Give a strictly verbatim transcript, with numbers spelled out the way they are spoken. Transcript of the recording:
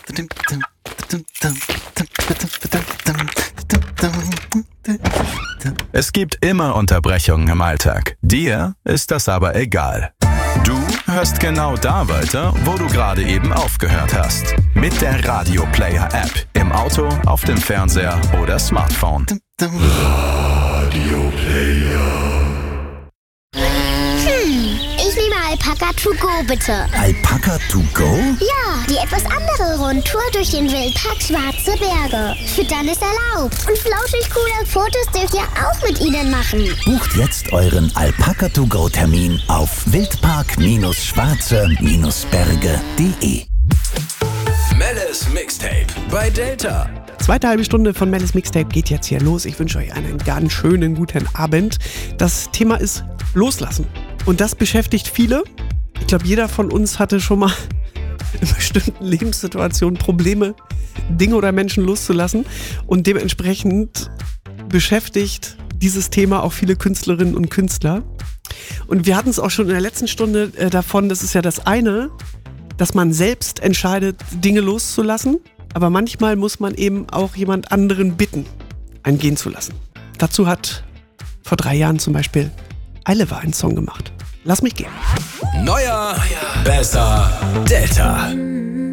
Es gibt immer Unterbrechungen im Alltag. Dir ist das aber egal. Du hörst genau da weiter, wo du gerade eben aufgehört hast. Mit der Radio Player App. Im Auto, auf dem Fernseher oder Smartphone. Radio Player. Ich nehme Alpaka to go, bitte. Alpaka to go? Ja, die etwas andere Rundtour durch den Wildpark Schwarze Berge. Füttern ist erlaubt. Und flauschig coole Fotos dürft ihr auch mit ihnen machen. Bucht jetzt euren Alpaka to go Termin auf wildpark Schwarze Berge punkt de. Mellis Mixtape bei Delta. Zweite halbe Stunde von Mellis Mixtape geht jetzt hier los. Ich wünsche euch einen ganz schönen guten Abend. Das Thema ist Loslassen. Und das beschäftigt viele. Ich glaube, jeder von uns hatte schon mal in bestimmten Lebenssituationen Probleme, Dinge oder Menschen loszulassen. Und dementsprechend beschäftigt dieses Thema auch viele Künstlerinnen und Künstler. Und wir hatten es auch schon in der letzten Stunde äh, davon, das ist ja das eine, dass man selbst entscheidet, Dinge loszulassen. Aber manchmal muss man eben auch jemand anderen bitten, einen gehen zu lassen. Dazu hat vor drei Jahren zum Beispiel Eiliver einen Song gemacht. Lass mich gehen. Neuer, besser, Delta.